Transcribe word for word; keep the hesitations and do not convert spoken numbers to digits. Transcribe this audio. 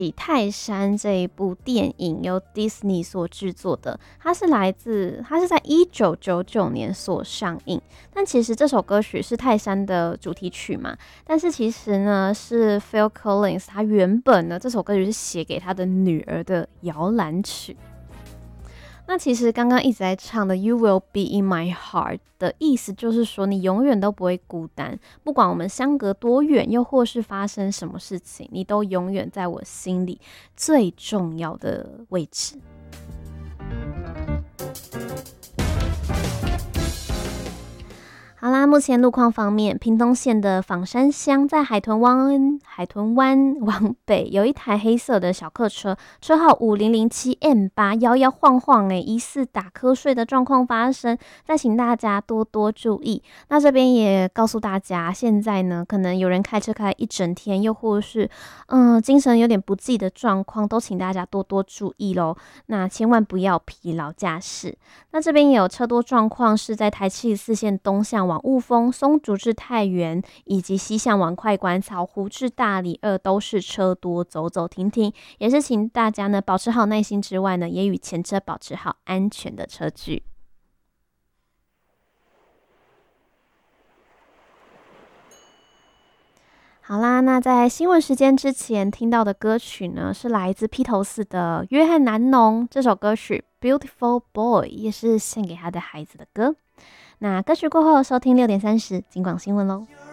《以泰山》这一部电影由 Disney 所制作的，它是来自它是在一九九九年所上映。但其实这首歌曲是泰山的主题曲嘛，但是其实呢是 Phil Collins 他原本呢这首歌曲是写给他的女儿的摇篮曲。那其实刚刚一直在唱的 You will be in my heart 的意思就是说你永远都不会孤单，不管我们相隔多远，又或是发生什么事情，你都永远在我心里最重要的位置。好啦，目前路况方面，屏东县的枋山乡在海豚湾海豚湾往北有一台黑色的小客车，车号五零零七 M 八，摇摇晃晃诶，疑似打瞌睡的状况发生，再请大家多多注意。那这边也告诉大家，现在呢，可能有人开车开一整天，又或是嗯精神有点不济的状况，都请大家多多注意咯。那千万不要疲劳驾驶。那这边也有车多状况，是在台七十四线东向往雾峰、松竹至太原，以及西向往快馆、草湖至大里二都是车多，走走停停。也是请大家呢保持好耐心之外呢，也与前车保持好安全的车距。好啦，那在新闻时间之前听到的歌曲呢，是来自披头士的约翰南农，这首歌曲 Beautiful Boy 也是献给他的孩子的歌。那歌曲过后收听六点三十金广新闻咯。